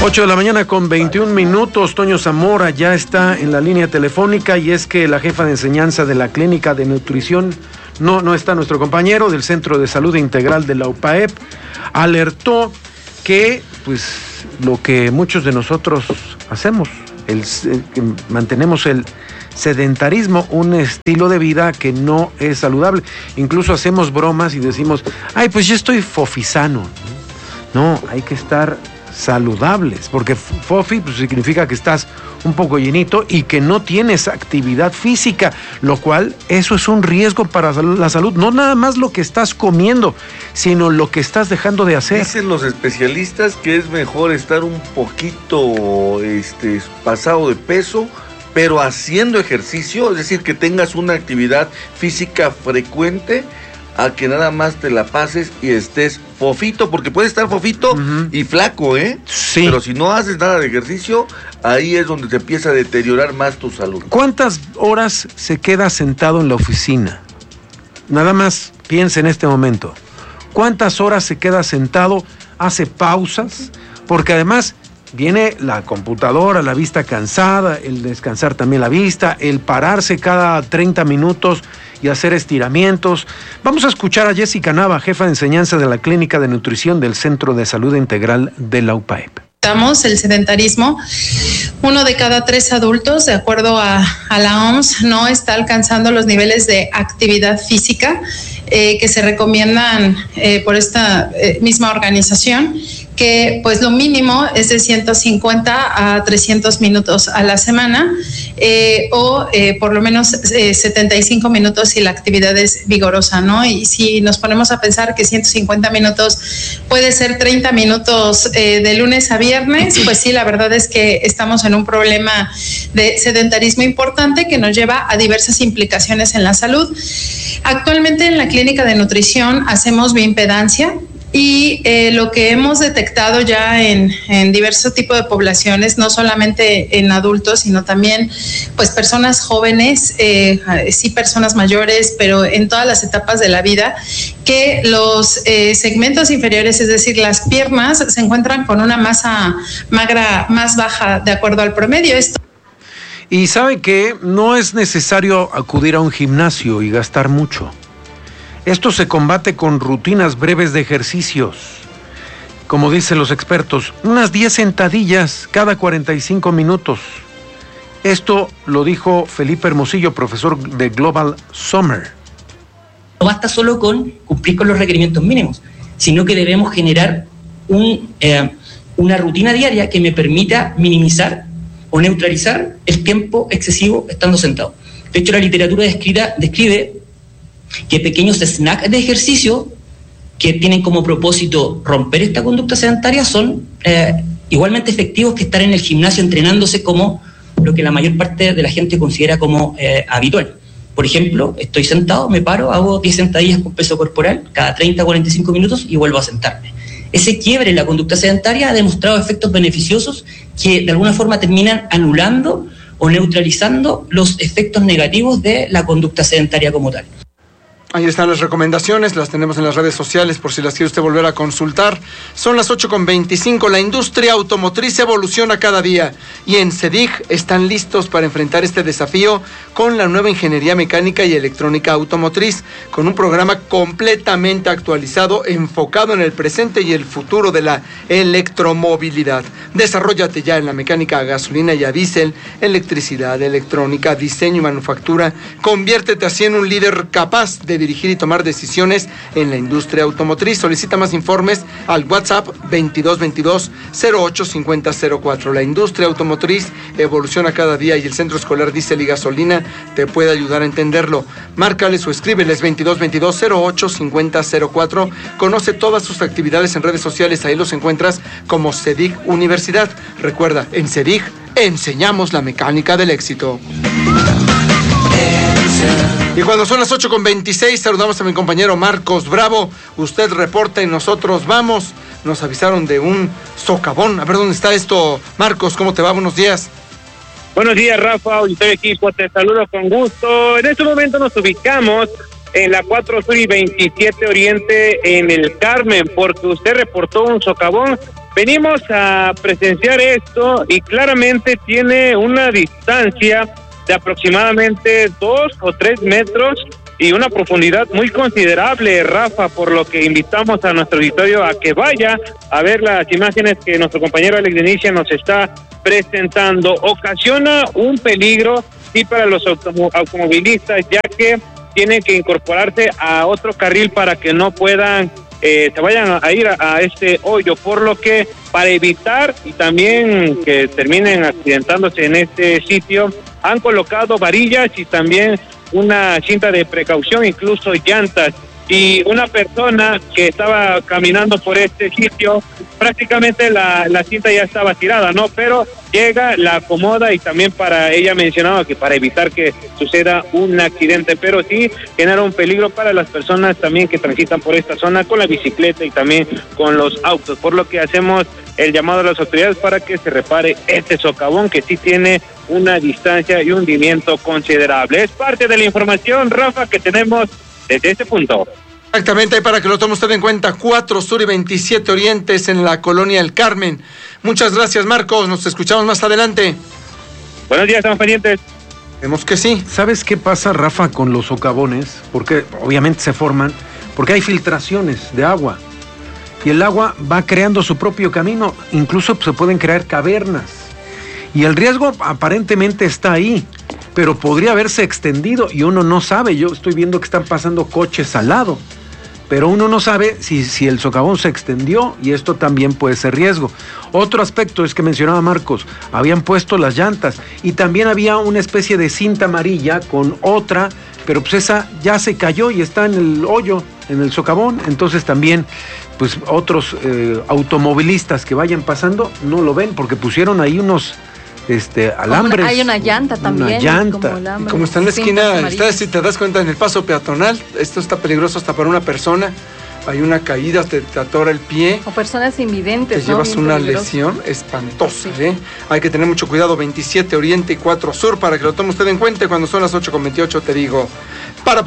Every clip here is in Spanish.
8 de la mañana con 21 minutos. Toño Zamora ya está en la línea telefónica, y es que la jefa de enseñanza de la Clínica de Nutrición, no está nuestro compañero del Centro de Salud Integral de la UPAEP, alertó que pues lo que muchos de nosotros hacemos, mantenemos el sedentarismo, un estilo de vida que no es saludable. Incluso hacemos bromas y decimos, ay, pues yo estoy fofizano. No, hay que estar saludables, porque fofi pues significa que estás un poco llenito y que no tienes actividad física, lo cual eso es un riesgo para la salud, no nada más lo que estás comiendo, sino lo que estás dejando de hacer. Dicen los especialistas que es mejor estar un poquito pasado de peso, pero haciendo ejercicio, es decir, que tengas una actividad física frecuente, a que nada más te la pases y estés fofito, porque puedes estar fofito y flaco, Sí. Pero si no haces nada de ejercicio, ahí es donde te empieza a deteriorar más tu salud. ¿Cuántas horas se queda sentado en la oficina? Nada más piensa en este momento. ¿Cuántas horas se queda sentado? ¿Hace pausas? Porque además viene la computadora, la vista cansada, el descansar también la vista, el pararse cada 30 minutos y hacer estiramientos. Vamos a escuchar a Jessica Nava, jefa de enseñanza de la Clínica de Nutrición del Centro de Salud Integral de la UPAEP. El sedentarismo, 1 de cada 3 adultos, de acuerdo a la OMS, no está alcanzando los niveles de actividad física que se recomiendan por esta misma organización, que pues lo mínimo es de 150 a 300 minutos a la semana, o por lo menos 75 minutos si la actividad es vigorosa, ¿no? Y si nos ponemos a pensar que 150 minutos puede ser 30 minutos de lunes a viernes, pues sí, la verdad es que estamos en un problema de sedentarismo importante que nos lleva a diversas implicaciones en la salud. Actualmente en la Clínica de Nutrición hacemos bioimpedancia, y lo que hemos detectado ya en diversos tipos de poblaciones, no solamente en adultos, sino también pues personas jóvenes, sí personas mayores, pero en todas las etapas de la vida, que los segmentos inferiores, es decir, las piernas, se encuentran con una masa magra más baja de acuerdo al promedio. Y sabe que no es necesario acudir a un gimnasio y gastar mucho. Esto se combate con rutinas breves de ejercicios. Como dicen los expertos, unas 10 sentadillas cada 45 minutos. Esto lo dijo Felipe Hermosillo, profesor de Global Summer. No basta solo con cumplir con los requerimientos mínimos, sino que debemos generar una rutina diaria que me permita minimizar o neutralizar el tiempo excesivo estando sentado. De hecho, la literatura describe que pequeños snacks de ejercicio que tienen como propósito romper esta conducta sedentaria son igualmente efectivos que estar en el gimnasio entrenándose, como lo que la mayor parte de la gente considera como habitual. Por ejemplo, estoy sentado, me paro, hago 10 sentadillas con peso corporal cada 30 a 45 minutos y vuelvo a sentarme. Ese quiebre en la conducta sedentaria ha demostrado efectos beneficiosos que de alguna forma terminan anulando o neutralizando los efectos negativos de la conducta sedentaria como tal. Ahí están las recomendaciones, las tenemos en las redes sociales por si las quiere usted volver a consultar. Son las 8:25, la industria automotriz evoluciona cada día y en CEDIG están listos para enfrentar este desafío con la nueva ingeniería mecánica y electrónica automotriz, con un programa completamente actualizado, enfocado en el presente y el futuro de la electromovilidad. Desarróllate ya en la mecánica a gasolina y a diésel, electricidad, electrónica, diseño y manufactura. Conviértete así en un líder capaz de dirigir y tomar decisiones en la industria automotriz. Solicita más informes al WhatsApp 2222-085004. La industria automotriz evoluciona cada día y el Centro Escolar Diésel y Gasolina te puede ayudar a entenderlo. Márcales o escríbeles 2222-085004. Conoce todas sus actividades en redes sociales, ahí los encuentras como CEDIG Universidad. Recuerda, en CEDIG enseñamos la mecánica del éxito. Y cuando son las 8:26, saludamos a mi compañero Marcos Bravo. Usted reporta y nosotros vamos. Nos avisaron de un socavón. A ver dónde está esto. Marcos, ¿cómo te va? Buenos días. Buenos días, Rafa, auditorio equipo, te saludo con gusto. En este momento nos ubicamos en la 4 Sur y 27 Oriente en el Carmen, porque usted reportó un socavón, venimos a presenciar esto y claramente tiene una distancia de aproximadamente 2 o 3 metros y una profundidad muy considerable, Rafa, por lo que invitamos a nuestro auditorio a que vaya a ver las imágenes que nuestro compañero Alex Denicia nos está presentando. Ocasiona un peligro, sí, para los automovilistas, ya que tienen que incorporarse a otro carril para que no puedan se vayan a ir a este hoyo, por lo que para evitar y también que terminen accidentándose en este sitio, han colocado varillas y también una cinta de precaución, incluso llantas. Y una persona que estaba caminando por este sitio, prácticamente la cinta ya estaba tirada, ¿no? Pero llega, la acomoda y también para ella mencionaba que para evitar que suceda un accidente, pero sí genera un peligro para las personas también que transitan por esta zona con la bicicleta y también con los autos, por lo que hacemos el llamado a las autoridades para que se repare este socavón que sí tiene una distancia y un hundimiento considerable. Es parte de la información, Rafa, que tenemos desde este punto. Exactamente, para que lo tome usted en cuenta, 4 Sur y 27 Orientes en la colonia El Carmen. Muchas gracias, Marcos, nos escuchamos más adelante. Buenos días, estamos pendientes. Vemos que sí. ¿Sabes qué pasa, Rafa, con los socavones? Porque obviamente se forman, porque hay filtraciones de agua. Y el agua va creando su propio camino, incluso se pueden crear cavernas. Y el riesgo aparentemente está ahí, pero podría haberse extendido y uno no sabe. Yo estoy viendo que están pasando coches al lado, pero uno no sabe si el socavón se extendió y esto también puede ser riesgo. Otro aspecto es que mencionaba Marcos, habían puesto las llantas y también había una especie de cinta amarilla con otra, pero pues esa ya se cayó y está en el hoyo, en el socavón. Entonces también pues otros automovilistas que vayan pasando no lo ven porque pusieron ahí unos alambres. Hay una llanta también. Una llanta. Como está en la esquina, si te das cuenta, en el paso peatonal, esto está peligroso hasta para una persona. Hay una caída, te atora el pie. O personas invidentes, te llevas una lesión espantosa, sí. Hay que tener mucho cuidado. 27 Oriente y 4 Sur, para que lo tome usted en cuenta. Cuando son las 8:28 te digo, para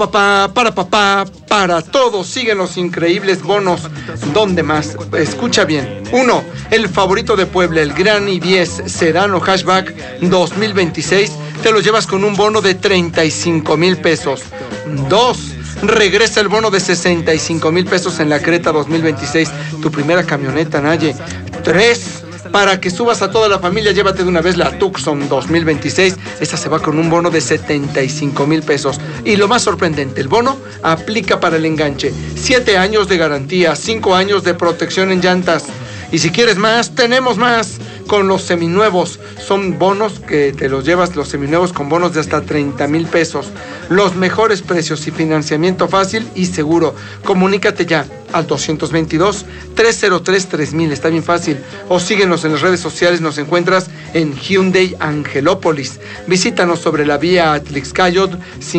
todos, siguen los increíbles bonos. ¿Dónde más? Escucha bien. 1, el favorito de Puebla, el Gran i10 Sedán o Hatchback 2026, te lo llevas con un bono de 35,000 pesos. 2, regresa el bono de 65,000 pesos en la Creta 2026, tu primera camioneta, Naye. 3, para que subas a toda la familia, llévate de una vez la Tucson 2026. Esta se va con un bono de 75,000 pesos. Y lo más sorprendente, el bono aplica para el enganche. 7 años de garantía, 5 años de protección en llantas. Y si quieres más, tenemos más con los seminuevos. Son bonos que te los llevas, los seminuevos, con bonos de hasta 30,000 pesos. Los mejores precios y financiamiento fácil y seguro. Comunícate ya al 222-303-3000. Está bien fácil. O síguenos en las redes sociales. Nos encuentras en Hyundai Angelópolis. Visítanos sobre la vía Atlixcayot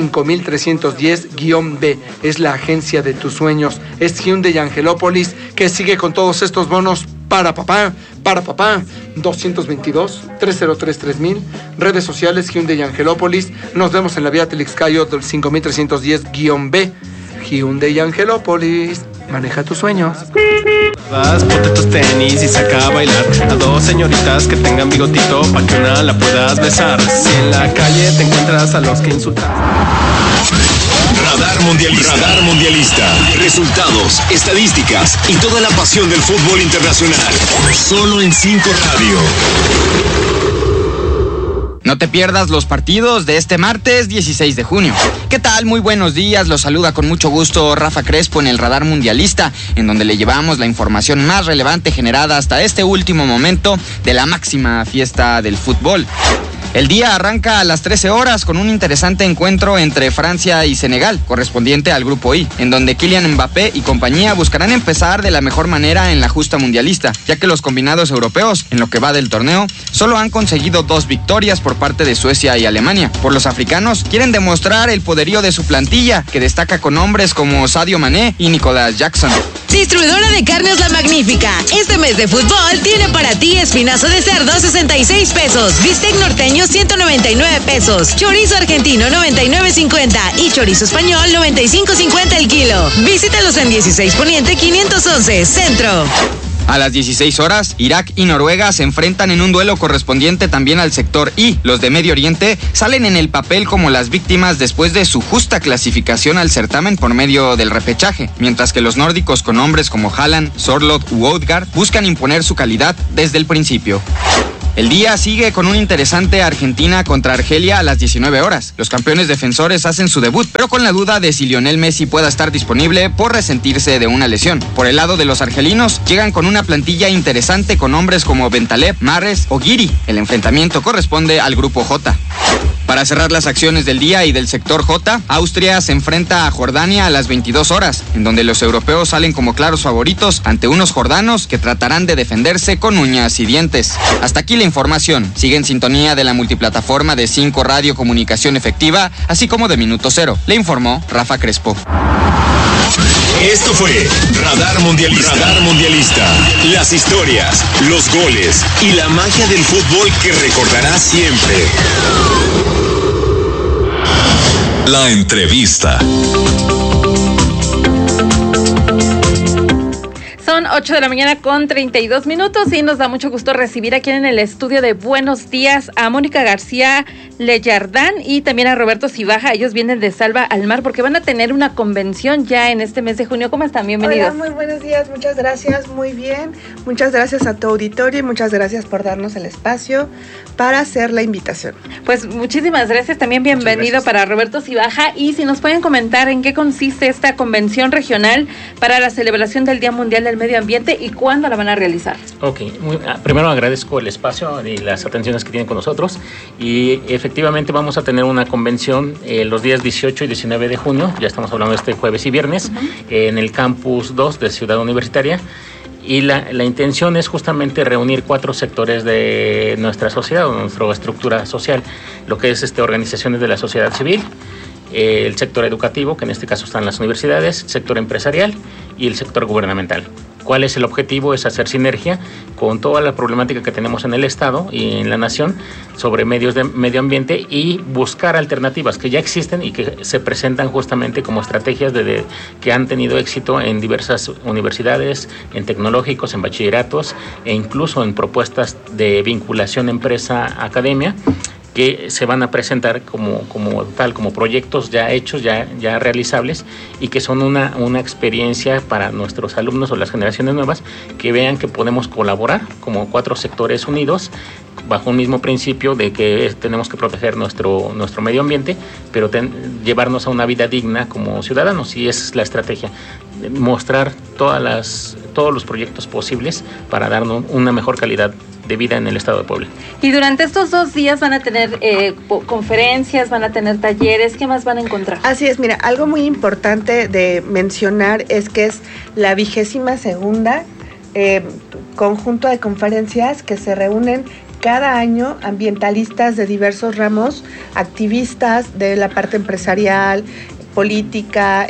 5310-B. Es la agencia de tus sueños. Es Hyundai Angelópolis, que sigue con todos estos bonos para papá. 222-303-3000. Redes sociales Hyundai Angelópolis. Nos vemos en la vía Atlixcayot 5310-B. Hyundai Angelópolis. Maneja tus sueños. Ponte tus tenis y saca a bailar a 2 señoritas que tengan bigotito para que una la puedas besar. Si en la calle te encuentras a los que insultan. Radar Mundialista. Resultados, estadísticas y toda la pasión del fútbol internacional. Solo en 5 Radio. No te pierdas los partidos de este martes 16 de junio. ¿Qué tal? Muy buenos días. Los saluda con mucho gusto Rafa Crespo en el Radar Mundialista, en donde le llevamos la información más relevante generada hasta este último momento de la máxima fiesta del fútbol. El día arranca a las 13 horas con un interesante encuentro entre Francia y Senegal, correspondiente al Grupo I, en donde Kylian Mbappé y compañía buscarán empezar de la mejor manera en la justa mundialista, ya que los combinados europeos, en lo que va del torneo, solo han conseguido 2 victorias por parte de Suecia y Alemania. Por los africanos, quieren demostrar el poderío de su plantilla, que destaca con hombres como Sadio Mané y Nicolas Jackson. Distribuidora de carnes La Magnífica. Este mes de fútbol tiene para ti espinazo de cerdo 66 pesos, bistec norteño 199 pesos, chorizo argentino 99.50 y chorizo español 95.50 el kilo. Visítalos en 16 Poniente 511 Centro. A las 16 horas, Irak y Noruega se enfrentan en un duelo correspondiente también al sector I. Los de Medio Oriente salen en el papel como las víctimas después de su justa clasificación al certamen por medio del repechaje, mientras que los nórdicos con hombres como Haaland, Sorloth u Odegaard buscan imponer su calidad desde el principio. El día sigue con un interesante Argentina contra Argelia a las 19 horas. Los campeones defensores hacen su debut, pero con la duda de si Lionel Messi pueda estar disponible por resentirse de una lesión. Por el lado de los argelinos, llegan con una plantilla interesante con hombres como Bentaleb, Mahrez o Guiri. El enfrentamiento corresponde al grupo J. Para cerrar las acciones del día y del sector J, Austria se enfrenta a Jordania a las 22 horas, en donde los europeos salen como claros favoritos ante unos jordanos que tratarán de defenderse con uñas y dientes. Hasta aquí la información. Sigue en sintonía de la multiplataforma de 5 Radio Comunicación Efectiva, así como de Minuto Cero. Le informó Rafa Crespo. Esto fue Radar Mundialista. Radar Mundialista. Las historias, los goles y la magia del fútbol que recordarás siempre. La entrevista. Son 8 de la mañana con 32 minutos y nos da mucho gusto recibir aquí en el estudio de Buenos Días a Mónica García Leyardán y también a Roberto Cibaja. Ellos vienen de Salva al Mar porque van a tener una convención ya en este mes de junio. ¿Cómo están? Bienvenidos. Hola, muy buenos días, muchas gracias, muy bien. Muchas gracias a tu auditorio y muchas gracias por darnos el espacio para hacer la invitación. Pues muchísimas gracias, también bienvenido para Roberto Cibaja. Y si nos pueden comentar en qué consiste esta convención regional para la celebración del Día Mundial del Medio Ambiente y cuándo la van a realizar. Ok, primero agradezco el espacio y las atenciones que tienen con nosotros y efectivamente vamos a tener una convención los días 18 y 19 de junio, ya estamos hablando de este jueves y viernes, en el Campus 2 de Ciudad Universitaria. Y la intención es justamente reunir 4 sectores de nuestra sociedad o nuestra estructura social, lo que es organizaciones de la sociedad civil, el sector educativo, que en este caso están las universidades, el sector empresarial y el sector gubernamental. ¿Cuál es el objetivo? Es hacer sinergia con toda la problemática que tenemos en el Estado y en la Nación sobre medios de medio ambiente y buscar alternativas que ya existen y que se presentan justamente como estrategias que han tenido éxito en diversas universidades, en tecnológicos, en bachilleratos e incluso en propuestas de vinculación empresa-academia que se van a presentar como proyectos ya hechos, ya realizables y que son una experiencia para nuestros alumnos o las generaciones nuevas que vean que podemos colaborar como 4 sectores unidos bajo un mismo principio de que tenemos que proteger nuestro medio ambiente, pero llevarnos a una vida digna como ciudadanos, y esa es la estrategia, mostrar todos los proyectos posibles para darnos una mejor calidad de vida en el estado de Puebla. Y durante estos 2 días van a tener conferencias, van a tener talleres, ¿qué más van a encontrar? Así es, mira, algo muy importante de mencionar es que es la 22ª conjunto de conferencias que se reúnen cada año ambientalistas de diversos ramos, activistas de la parte empresarial, política,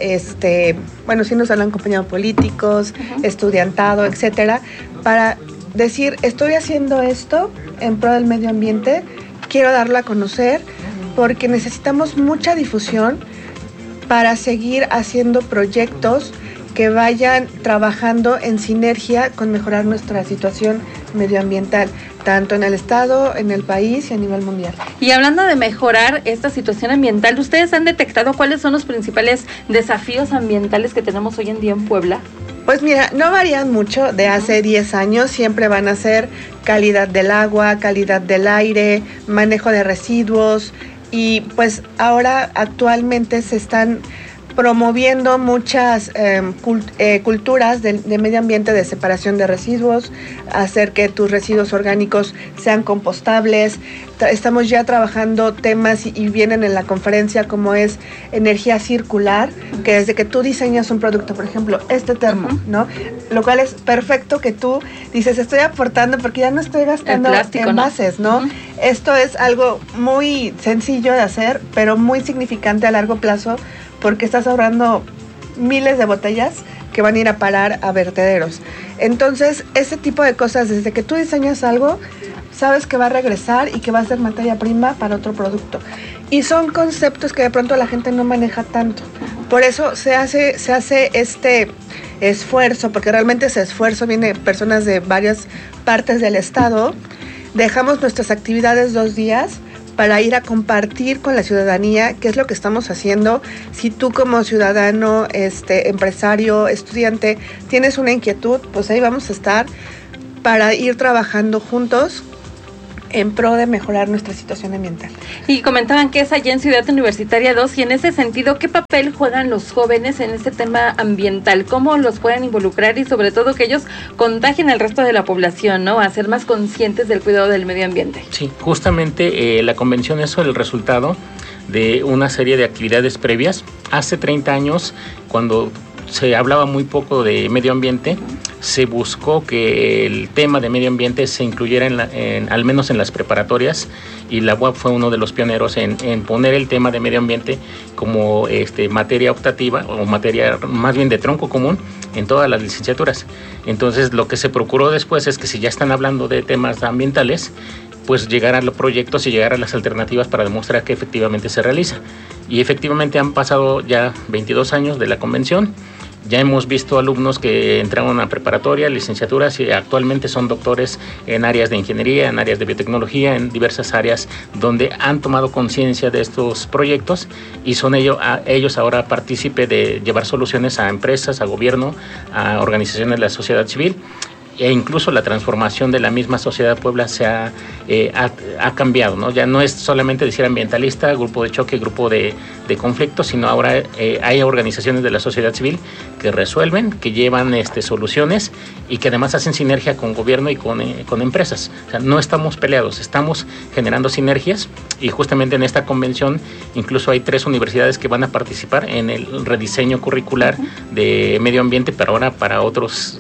sí nos han acompañado políticos, estudiantado, etcétera, para decir, estoy haciendo esto en pro del medio ambiente, quiero darlo a conocer porque necesitamos mucha difusión para seguir haciendo proyectos que vayan trabajando en sinergia con mejorar nuestra situación medioambiental, tanto en el estado, en el país y a nivel mundial. Y hablando de mejorar esta situación ambiental, ¿ustedes han detectado cuáles son los principales desafíos ambientales que tenemos hoy en día en Puebla? Pues mira, no varían mucho de hace 10 años, siempre van a ser calidad del agua, calidad del aire, manejo de residuos y pues ahora actualmente se están promoviendo muchas culturas de medio ambiente, de separación de residuos, hacer que tus residuos orgánicos sean compostables. Estamos ya trabajando temas y vienen en la conferencia como es energía circular, que desde que tú diseñas un producto, por ejemplo, este termo, ¿no? Lo cual es perfecto que tú dices, estoy aportando porque ya no estoy gastando plástico, envases, ¿no? Esto es algo muy sencillo de hacer, pero muy significante a largo plazo, porque estás ahorrando miles de botellas que van a ir a parar a vertederos. Entonces, ese tipo de cosas, desde que tú diseñas algo, sabes que va a regresar y que va a ser materia prima para otro producto. Y son conceptos que de pronto la gente no maneja tanto. Por eso se hace esfuerzo, porque realmente ese esfuerzo viene de personas de varias partes del estado, dejamos nuestras actividades 2 días para ir a compartir con la ciudadanía qué es lo que estamos haciendo. Si tú como ciudadano, empresario, estudiante, tienes una inquietud, pues ahí vamos a estar para ir trabajando juntos en pro de mejorar nuestra situación ambiental. Y comentaban que es allá en Ciudad Universitaria 2, y en ese sentido, ¿qué papel juegan los jóvenes en este tema ambiental? ¿Cómo los pueden involucrar y sobre todo que ellos contagien al resto de la población, ¿no? A ser más conscientes del cuidado del medio ambiente. Sí, justamente la convención es el resultado de una serie de actividades previas. Hace 30 años, cuando se hablaba muy poco de medio ambiente, se buscó que el tema de medio ambiente se incluyera al menos en las preparatorias, y la UAP fue uno de los pioneros en poner el tema de medio ambiente como materia optativa, o materia más bien de tronco común en todas las licenciaturas. Entonces, lo que se procuró después es que si ya están hablando de temas ambientales, pues llegar a los proyectos y llegar a las alternativas para demostrar que efectivamente se realiza. Y efectivamente han pasado ya 22 años de la convención. Ya hemos visto alumnos que entraron a preparatoria, licenciaturas, y actualmente son doctores en áreas de ingeniería, en áreas de biotecnología, en diversas áreas donde han tomado conciencia de estos proyectos, y son ellos ahora partícipe de llevar soluciones a empresas, a gobierno, a organizaciones de la sociedad civil. E incluso la transformación de la misma sociedad de Puebla se ha cambiado, ¿no? Ya no es solamente decir ambientalista, grupo de choque, grupo de conflicto, sino ahora hay organizaciones de la sociedad civil que resuelven, que llevan soluciones, y que además hacen sinergia con gobierno y con empresas. O sea, no estamos peleados, estamos generando sinergias, y justamente en esta convención incluso hay 3 universidades que van a participar en el rediseño curricular de medio ambiente, pero ahora para otros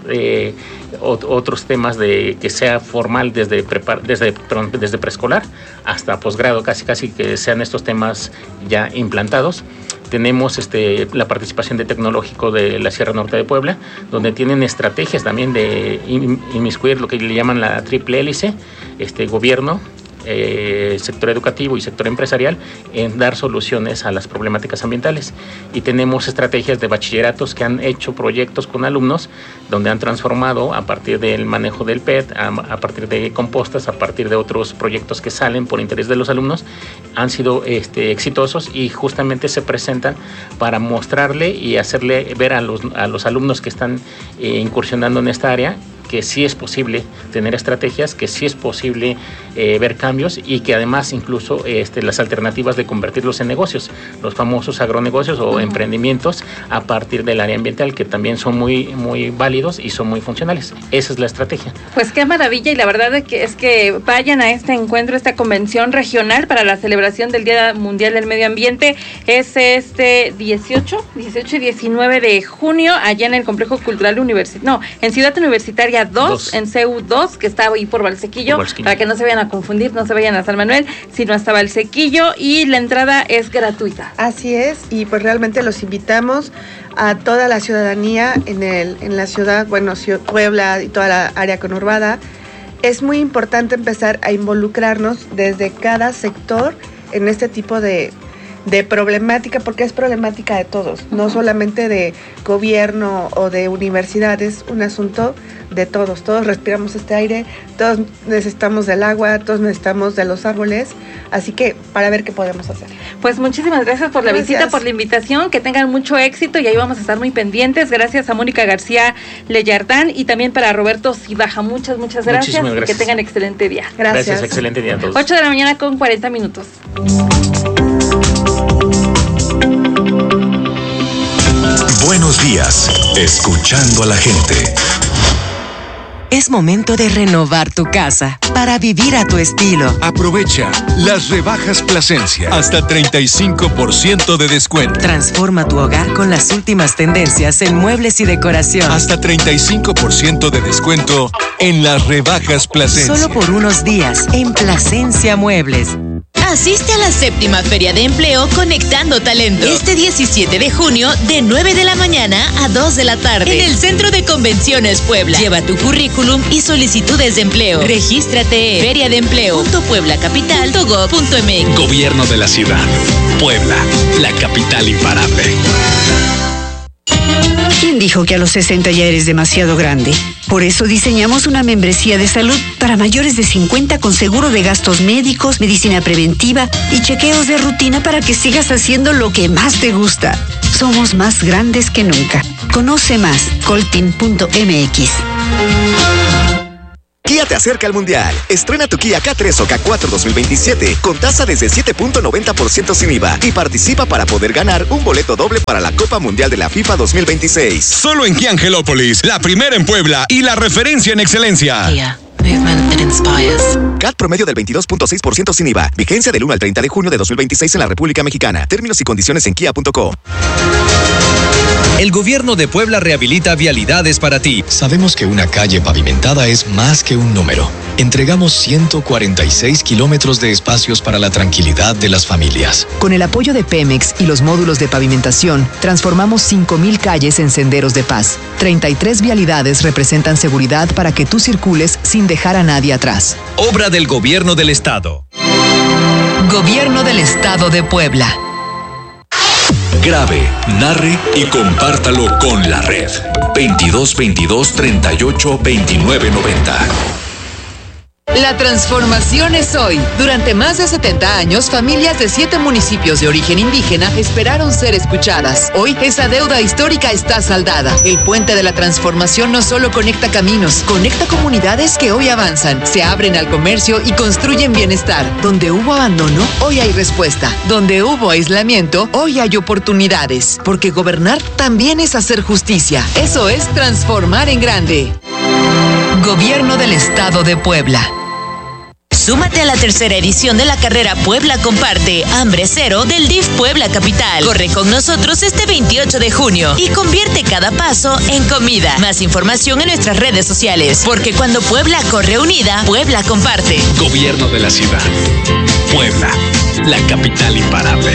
temas de que sea formal desde preescolar hasta posgrado, casi que sean estos temas ya implantados. Tenemos la participación de Tecnológico de la Sierra Norte de Puebla, donde tienen estrategias también de inmiscuir lo que le llaman la triple hélice, gobierno, sector educativo y sector empresarial, en dar soluciones a las problemáticas ambientales. Y tenemos estrategias de bachilleratos que han hecho proyectos con alumnos donde han transformado a partir del manejo del PET, a partir de compostas, a partir de otros proyectos que salen por interés de los alumnos, han sido exitosos, y justamente se presentan para mostrarle y hacerle ver a los alumnos que están incursionando en esta área que sí es posible tener estrategias, que sí es posible ver cambios, y que además incluso las alternativas de convertirlos en negocios, los famosos agronegocios o emprendimientos a partir del área ambiental, que también son muy, muy válidos y son muy funcionales. Esa es la estrategia. Pues qué maravilla, y la verdad es que vayan a este encuentro, esta convención regional para la celebración del Día Mundial del Medio Ambiente. Es 18 y 19 de junio, allá en el Complejo Cultural en Ciudad Universitaria 2, en CEU 2, que está ahí por Valsequillo, para que no se vayan a confundir, no se vayan a San Manuel, sino hasta Valsequillo, y la entrada es gratuita. Así es, y pues realmente los invitamos a toda la ciudadanía en la ciudad, Puebla y toda la área conurbada. Es muy importante empezar a involucrarnos desde cada sector en este tipo de problemática, porque es problemática de todos, no solamente de gobierno o de universidades, un asunto de todos. Todos respiramos este aire, todos necesitamos del agua, todos necesitamos de los árboles, así que para ver qué podemos hacer. Pues muchísimas gracias por la visita, por la invitación, que tengan mucho éxito, y ahí vamos a estar muy pendientes. Gracias a Mónica García Leyardán, y también para Roberto Cibaja, muchas gracias, y que tengan excelente día. Gracias, excelente día a todos. 8 de la mañana con 40 minutos. Buenos días, escuchando a la gente. Es momento de renovar tu casa para vivir a tu estilo. Aprovecha las rebajas Plasencia. Hasta 35% de descuento. Transforma tu hogar con las últimas tendencias en muebles y decoración. Hasta 35% de descuento en las rebajas Plasencia. Solo por unos días en Plasencia Muebles. Asiste a la 7ª Feria de Empleo Conectando Talento. Este 17 de junio, de 9 de la mañana a 2 de la tarde. En el Centro de Convenciones Puebla. Lleva tu currículum y solicitudes de empleo. Regístrate en feriadeempleo.pueblacapital.gov.mx. Gobierno de la ciudad. Puebla, la capital imparable. ¿Quién dijo que a los 60 ya eres demasiado grande? Por eso diseñamos una membresía de salud para mayores de 50 con seguro de gastos médicos, medicina preventiva y chequeos de rutina para que sigas haciendo lo que más te gusta. Somos más grandes que nunca. Conoce más, coltin.mx. Kia te acerca al Mundial. Estrena tu Kia K3 o K4 2027 con tasa desde 7.90% sin IVA y participa para poder ganar un boleto doble para la Copa Mundial de la FIFA 2026. Solo en Kia Angelópolis, la primera en Puebla y la referencia en excelencia. Kia, movement that inspires. CAT promedio del 22.6% sin IVA. Vigencia del 1 al 30 de junio de 2026 en la República Mexicana. Términos y condiciones en kia.co. El gobierno de Puebla rehabilita vialidades para ti. Sabemos que una calle pavimentada es más que un número. Entregamos 146 kilómetros de espacios para la tranquilidad de las familias. Con el apoyo de Pemex y los módulos de pavimentación, transformamos 5,000 calles en senderos de paz. 33 vialidades representan seguridad para que tú circules sin dejar a nadie atrás. Obra del Gobierno del Estado. Gobierno del Estado de Puebla. Grabe, narre y compártalo con la red. 22 22 38 29 90. La transformación es hoy. Durante más de 70 años, familias de 7 municipios de origen indígena esperaron ser escuchadas. Hoy, esa deuda histórica está saldada. El puente de la transformación no solo conecta caminos, conecta comunidades que hoy avanzan, se abren al comercio y construyen bienestar. Donde hubo abandono, hoy hay respuesta. Donde hubo aislamiento, hoy hay oportunidades. Porque gobernar también es hacer justicia. Eso es transformar en grande. Gobierno del Estado de Puebla. Súmate a la tercera edición de la carrera Puebla Comparte, Hambre Cero del DIF Puebla Capital. Corre con nosotros este 28 de junio y convierte cada paso en comida. Más información en nuestras redes sociales, porque cuando Puebla corre unida, Puebla comparte. Gobierno de la ciudad. Puebla, la capital imparable.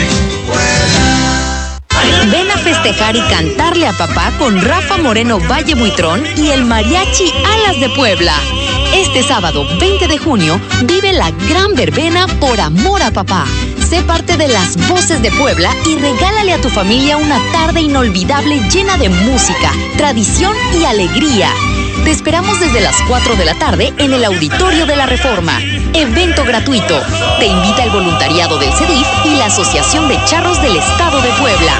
Ven a festejar y cantarle a papá con Rafa Moreno Valle Buitrón y el Mariachi Alas de Puebla. Este sábado 20 de junio vive la gran verbena por amor a papá. Sé parte de las voces de Puebla y regálale a tu familia una tarde inolvidable llena de música, tradición y alegría. Te esperamos desde las 4 de la tarde en el Auditorio de la Reforma. Evento gratuito. Te invita el voluntariado del CEDIF y la Asociación de Charros del Estado de Puebla.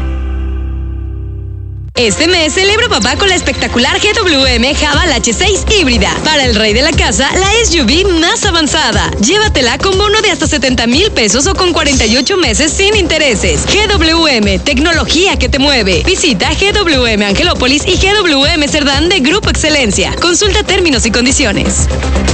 Este mes celebra papá con la espectacular GWM Haval H6 híbrida. Para el rey de la casa, la SUV más avanzada. Llévatela con bono de hasta 70,000 pesos o con 48 meses sin intereses. GWM, tecnología que te mueve. Visita GWM Angelópolis y GWM Cerdán de Grupo Excelencia. Consulta términos y condiciones.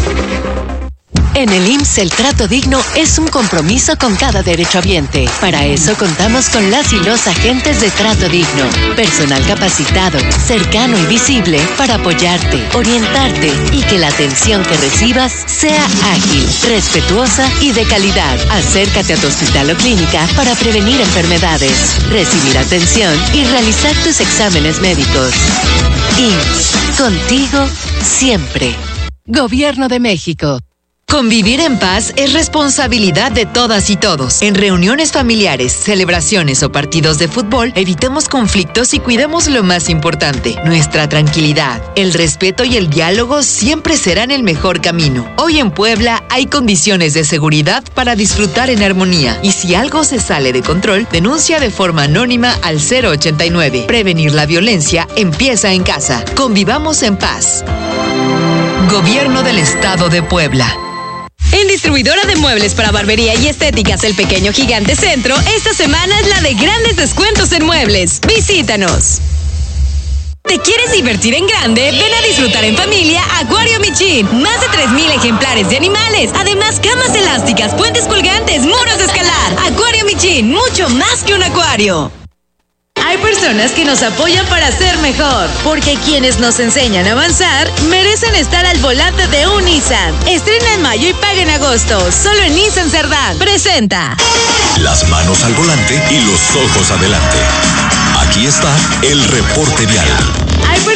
En el IMSS, el trato digno es un compromiso con cada derechohabiente. Para eso contamos con las y los agentes de trato digno. Personal capacitado, cercano y visible para apoyarte, orientarte y que la atención que recibas sea ágil, respetuosa y de calidad. Acércate a tu hospital o clínica para prevenir enfermedades, recibir atención y realizar tus exámenes médicos. IMSS, contigo siempre. Gobierno de México. Convivir en paz es responsabilidad de todas y todos. En reuniones familiares, celebraciones o partidos de fútbol, evitemos conflictos y cuidemos lo más importante, nuestra tranquilidad. El respeto y el diálogo siempre serán el mejor camino. Hoy en Puebla hay condiciones de seguridad para disfrutar en armonía. Y si algo se sale de control, denuncia de forma anónima al 089. Prevenir la violencia empieza en casa. Convivamos en paz. Gobierno del Estado de Puebla. En distribuidora de muebles para barbería y estéticas El Pequeño Gigante Centro, esta semana es la de grandes descuentos en muebles. Visítanos. ¿Te quieres divertir en grande? Ven a disfrutar en familia Acuario Michin. Más de 3,000 ejemplares de animales. Además, camas elásticas, puentes colgantes, muros de escalar. Acuario Michin, mucho más que un acuario. Hay personas que nos apoyan para ser mejor, porque quienes nos enseñan a avanzar merecen estar al volante de un Nissan. Estrena en mayo y paga en agosto, solo en Nissan Cerdán. Presenta. Las manos al volante y los ojos adelante. Aquí está el reporte vial. Hay personas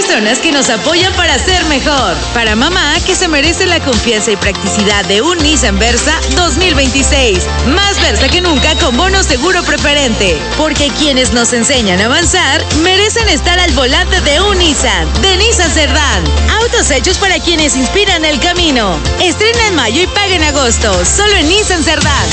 personas que nos apoyan para ser mejor. Para mamá, que se merece la confianza y practicidad de un Nissan Versa 2026. Más Versa que nunca con bono seguro preferente. Porque quienes nos enseñan a avanzar merecen estar al volante de un Nissan. De Nissan Cerdán. Autos hechos para quienes inspiran el camino. Estrena en mayo y paga en agosto. Solo en Nissan Cerdán.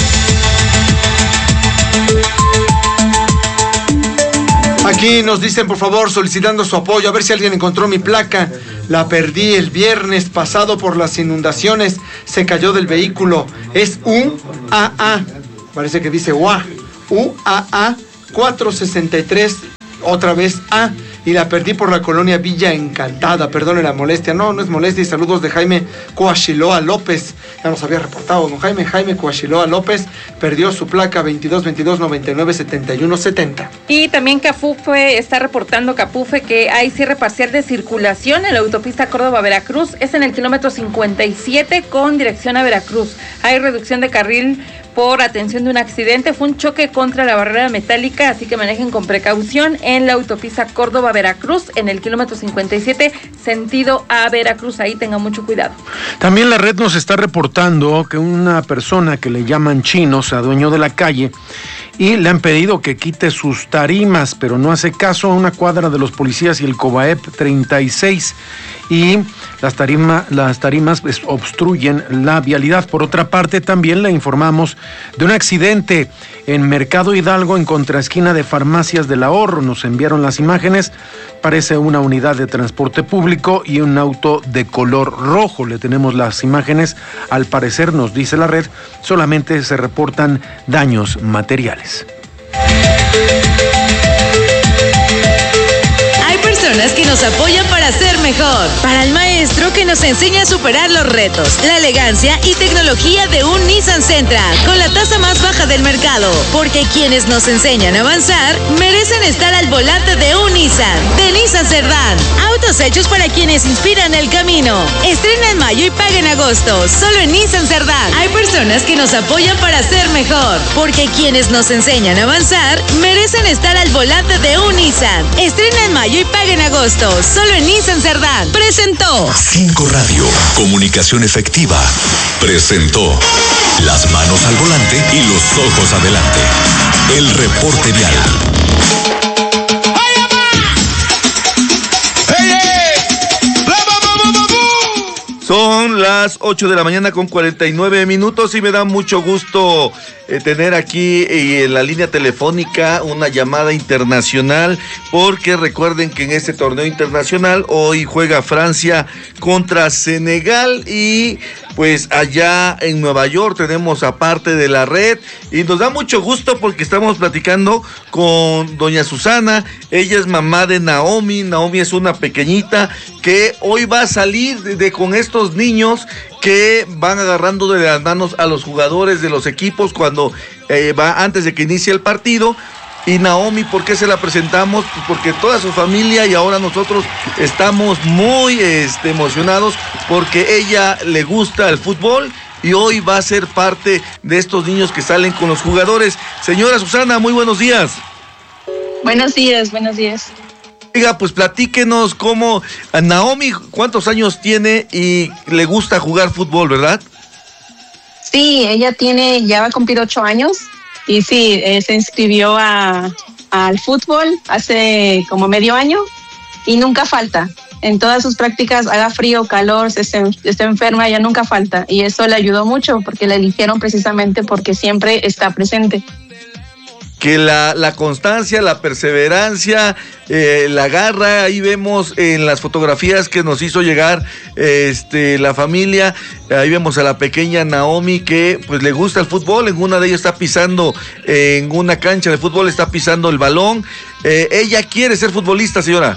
Aquí nos dicen, por favor, solicitando su apoyo, a ver si alguien encontró mi placa. La perdí el viernes pasado por las inundaciones. Se cayó del vehículo. Es UAA. Parece que dice UA. UAA 463. Otra vez A. Y la perdí por la colonia Villa Encantada. Perdone la molestia. No es molestia. Y saludos de Jaime Coachiloa López. Ya nos había reportado don Jaime. Jaime Coachiloa López perdió su placa 22-22-99-71-70. Y también Capufe está reportando que hay cierre parcial de circulación en la autopista Córdoba-Veracruz. Es en el kilómetro 57 con dirección a Veracruz. Hay reducción de carril por atención de un accidente. Fue un choque contra la barrera metálica, así que manejen con precaución en la autopista Córdoba-Veracruz, en el kilómetro 57, sentido a Veracruz. Ahí tengan mucho cuidado. También la red nos está reportando que una persona que le llaman Chino se adueñó de la calle y le han pedido que quite sus tarimas, pero no hace caso. A una cuadra de los policías y el Cobaep 36, y las tarimas pues, obstruyen la vialidad. Por otra parte, también le informamos de un accidente en Mercado Hidalgo, en contraesquina de Farmacias del Ahorro. Nos enviaron las imágenes. Parece una unidad de transporte público y un auto de color rojo. Le tenemos las imágenes. Al parecer, nos dice la red, solamente se reportan daños materiales. Personas que nos apoyan para ser mejor. Para el maestro que nos enseña a superar los retos, la elegancia y tecnología de un Nissan Sentra con la tasa más baja del mercado. Porque quienes nos enseñan a avanzar merecen estar al volante de un Nissan. De Nissan Cerdán. Autos hechos para quienes inspiran el camino. Estrena en mayo y paga en agosto. Solo en Nissan Cerdán. Hay personas que nos apoyan para ser mejor. Porque quienes nos enseñan a avanzar merecen estar al volante de un Nissan. Estrena en mayo y paga en agosto, solo en Nissan Cerdán. Presentó 5 Radio, comunicación efectiva. Presentó las manos al volante y los ojos adelante. El reporte vial. Son las 8 de la mañana con 49 minutos y me da mucho gusto tener aquí en la línea telefónica una llamada internacional, porque recuerden que en este torneo internacional hoy juega Francia contra Senegal, y pues allá en Nueva York tenemos aparte de la red, y nos da mucho gusto porque estamos platicando con doña Susana. Ella es mamá de Naomi. Naomi es una pequeñita que hoy va a salir con estos niños que van agarrando de las manos a los jugadores de los equipos cuando va antes de que inicie el partido. Y Naomi, ¿por qué se la presentamos? Pues porque toda su familia y ahora nosotros estamos muy emocionados porque ella le gusta el fútbol y hoy va a ser parte de estos niños que salen con los jugadores. Señora Susana, muy buenos días. Buenos días, buenos días. Oiga, pues platíquenos cómo Naomi, ¿cuántos años tiene y le gusta jugar fútbol, verdad? Sí, ella ya va a cumplir 8 años y sí, se inscribió al fútbol hace como medio año y nunca falta. En todas sus prácticas, haga frío, calor, esté enferma, ella nunca falta. Y eso le ayudó mucho porque la eligieron precisamente porque siempre está presente. Que la constancia, la perseverancia, la garra, ahí vemos en las fotografías que nos hizo llegar la familia, ahí vemos a la pequeña Naomi que pues le gusta el fútbol. En una de ellas está pisando, en una cancha de fútbol está pisando el balón. Ella quiere ser futbolista, señora.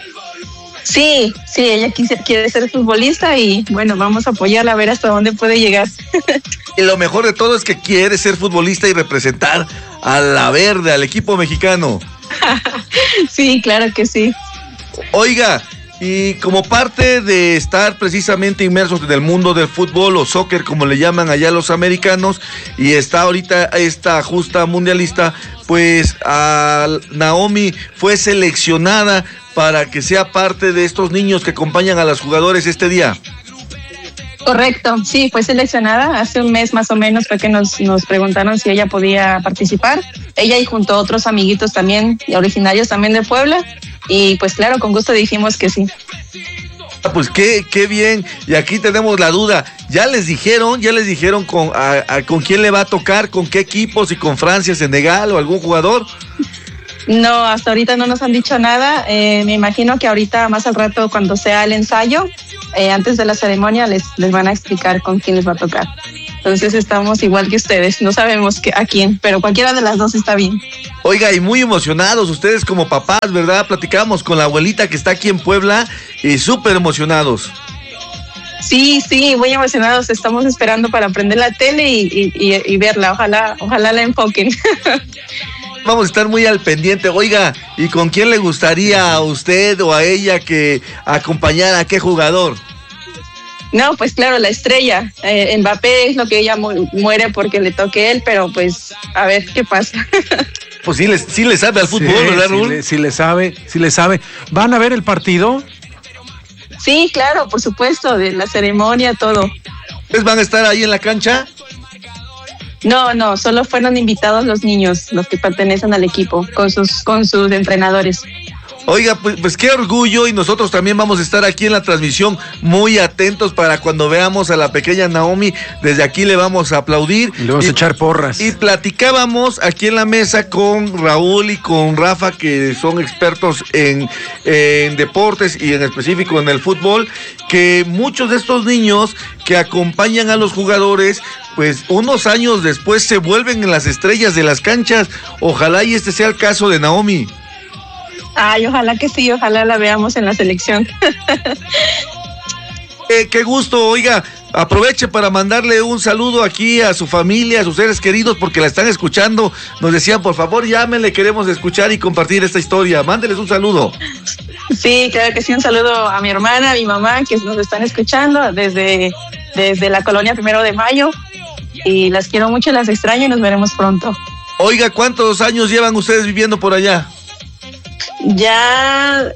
Sí, ella quiere ser futbolista y bueno, vamos a apoyarla a ver hasta dónde puede llegar. Y lo mejor de todo es que quiere ser futbolista y representar a la verde, al equipo mexicano. Sí, claro que sí. Oiga, Y como parte de estar precisamente inmersos en el mundo del fútbol o soccer, como le llaman allá los americanos, y está ahorita esta justa mundialista, pues Naomi fue seleccionada para que sea parte de estos niños que acompañan a los jugadores este día. Correcto, sí, fue seleccionada hace un mes más o menos, fue que nos preguntaron si ella podía participar. Ella y junto a otros amiguitos también, originarios también de Puebla, y pues claro, con gusto dijimos que sí. Pues qué bien, y aquí tenemos la duda, ya les dijeron con quién le va a tocar, con qué equipos, si con Francia, Senegal o algún jugador. No, hasta ahorita no nos han dicho nada, me imagino que ahorita más al rato cuando sea el ensayo, antes de la ceremonia les van a explicar con quién les va a tocar. Entonces estamos igual que ustedes, no sabemos a quién, pero cualquiera de las dos está bien. Oiga, y muy emocionados ustedes como papás, ¿verdad? Platicábamos con la abuelita que está aquí en Puebla y súper emocionados. Sí, muy emocionados, estamos esperando para prender la tele y verla, ojalá la enfoquen. Vamos a estar muy al pendiente. Oiga, ¿y con quién le gustaría a usted o a ella que acompañara a qué jugador? No, pues claro, la estrella. Mbappé es lo que ella muere porque le toque él, pero pues a ver qué pasa. Pues sí le sabe al fútbol, ¿verdad, Raúl? Sí le sabe. ¿Van a ver el partido? Sí, claro, por supuesto, de la ceremonia, todo. ¿Ustedes van a estar ahí en la cancha? No, solo fueron invitados los niños, los que pertenecen al equipo, con sus entrenadores. Oiga, pues qué orgullo, y nosotros también vamos a estar aquí en la transmisión muy atentos para cuando veamos a la pequeña Naomi. Desde aquí le vamos a aplaudir. Le vamos a echar porras. Y platicábamos aquí en la mesa con Raúl y con Rafa, que son expertos en deportes y en específico en el fútbol, que muchos de estos niños que acompañan a los jugadores, pues unos años después se vuelven en las estrellas de las canchas. Ojalá y este sea el caso de Naomi. Ay, ojalá que sí, ojalá la veamos en la selección. Qué gusto, oiga, aproveche para mandarle un saludo aquí a su familia, a sus seres queridos, porque la están escuchando. Nos decían, por favor, llámenle, queremos escuchar y compartir esta historia. Mándeles un saludo. Sí, claro que sí, un saludo a mi hermana, a mi mamá, que nos están escuchando desde la colonia 1 de Mayo. Y las quiero mucho, las extraño y nos veremos pronto. Oiga, ¿cuántos años llevan ustedes viviendo por allá? Ya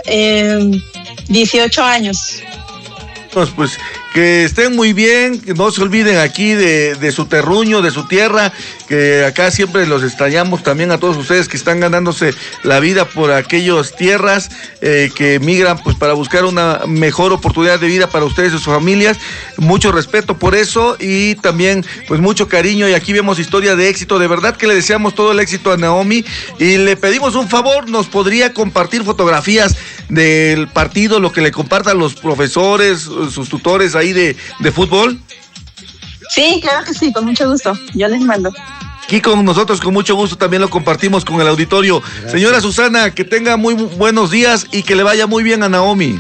18 años. Pues que estén muy bien, que no se olviden aquí de su terruño, de su tierra, que acá siempre los extrañamos también a todos ustedes que están ganándose la vida por aquellas tierras, que migran pues para buscar una mejor oportunidad de vida para ustedes y sus familias. Mucho respeto por eso y también pues mucho cariño, y aquí vemos historia de éxito. De verdad que le deseamos todo el éxito a Naomi y le pedimos un favor, ¿nos podría compartir fotografías del partido, lo que le compartan los profesores, sus tutores ahí de fútbol? Sí, claro que sí, con mucho gusto, yo les mando. Aquí con nosotros, con mucho gusto, también lo compartimos con el auditorio. Gracias. Señora Susana, que tenga muy buenos días y que le vaya muy bien a Naomi.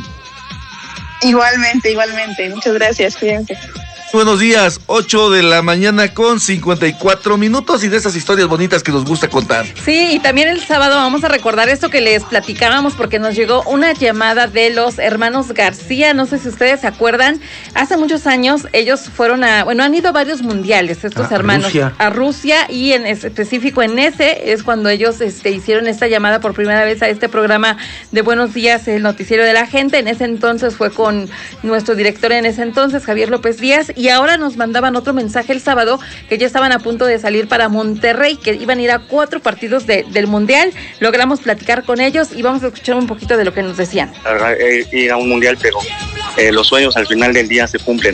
Igualmente, muchas gracias, cuídense. Buenos días, 8 de la mañana con 54 minutos y de esas historias bonitas que nos gusta contar. Sí, y también el sábado vamos a recordar esto que les platicábamos porque nos llegó una llamada de los hermanos García, no sé si ustedes se acuerdan, hace muchos años ellos fueron han ido a varios mundiales, estos hermanos, a Rusia, y en específico en ese es cuando ellos hicieron esta llamada por primera vez a este programa de Buenos Días, el noticiero de la gente. En ese entonces fue con nuestro director en ese entonces, Javier López Díaz, y ahora nos mandaban otro mensaje el sábado que ya estaban a punto de salir para Monterrey, que iban a ir a 4 partidos del Mundial. Logramos platicar con ellos y vamos a escuchar un poquito de lo que nos decían. La verdad, ir a un Mundial, pero los sueños al final del día se cumplen,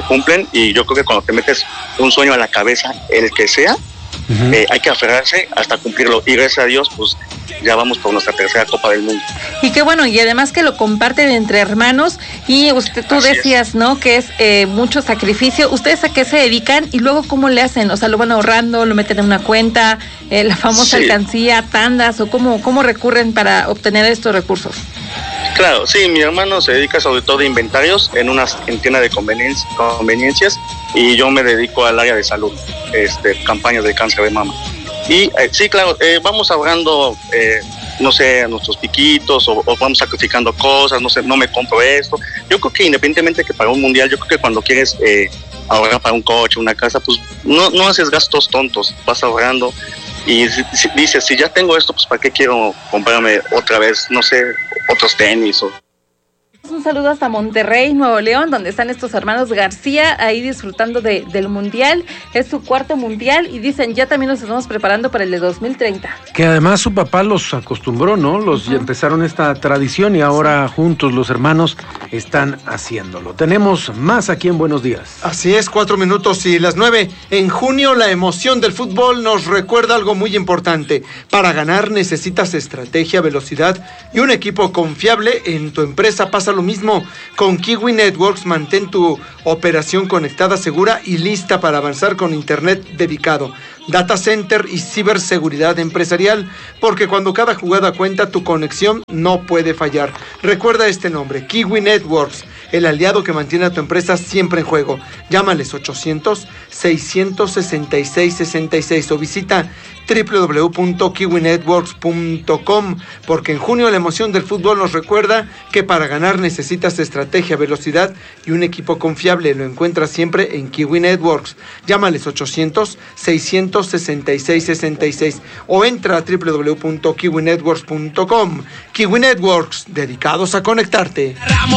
y yo creo que cuando te metes un sueño a la cabeza, el que sea, hay que aferrarse hasta cumplirlo, y gracias a Dios, pues ya vamos por nuestra 3ª Copa del Mundo. Y qué bueno, y además que lo comparten entre hermanos, y tú decías, ¿no?, que es mucho sacrificio. ¿Ustedes a qué se dedican y luego cómo le hacen? O sea, ¿lo van ahorrando, lo meten en una cuenta, la famosa alcancía, tandas, o cómo recurren para obtener estos recursos? Claro, sí, mi hermano se dedica sobre todo a inventarios en tienda de conveniencias, y yo me dedico al área de salud, campañas de cáncer de mama. Y sí, claro, vamos ahorrando no sé, nuestros piquitos o vamos sacrificando cosas, no sé, no me compro esto. Yo creo que independientemente que para un mundial, yo creo que cuando quieres ahorrar para un coche, una casa, pues no haces gastos tontos, vas ahorrando y dices, si ya tengo esto, pues ¿para qué quiero comprarme otra vez, no sé, otros tenis o... Un saludo hasta Monterrey, Nuevo León, donde están estos hermanos García ahí disfrutando del mundial. Es su cuarto mundial y dicen, ya también nos estamos preparando para el de 2030. Que además su papá los acostumbró, ¿no? Ya empezaron esta tradición y ahora juntos los hermanos están haciéndolo. Tenemos más aquí en Buenos Días. Así es, 4 minutos y las 9. En junio la emoción del fútbol nos recuerda algo muy importante. Para ganar necesitas estrategia, velocidad y un equipo confiable. En tu empresa pasa lo mismo. Con Kiwi Networks mantén tu operación conectada, segura y lista para avanzar con internet dedicado, data center y ciberseguridad empresarial, porque cuando cada jugada cuenta, tu conexión no puede fallar. Recuerda este nombre, Kiwi Networks, el aliado que mantiene a tu empresa siempre en juego. Llámales 800-666-6666 o visita www.kiwinetworks.com, porque en junio la emoción del fútbol nos recuerda que para ganar necesitas estrategia, velocidad y un equipo confiable. Lo encuentras siempre en Kiwi Networks. Llámales 800-666-6666 o entra a www.kiwinetworks.com. Kiwi Networks, dedicados a conectarte.